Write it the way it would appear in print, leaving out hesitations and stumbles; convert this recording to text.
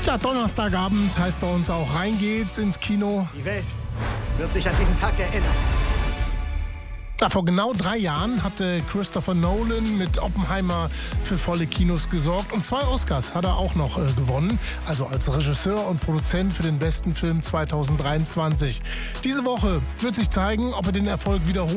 Tja, Donnerstagabend heißt bei uns auch, rein geht's ins Kino. Die Welt wird sich an diesen Tag erinnern. Ja, vor genau 3 Jahren hatte Christopher Nolan mit Oppenheimer für volle Kinos gesorgt. Und 2 Oscars hat er auch noch gewonnen. Also als Regisseur und Produzent für den besten Film 2023. Diese Woche wird sich zeigen, ob er den Erfolg wiederholt.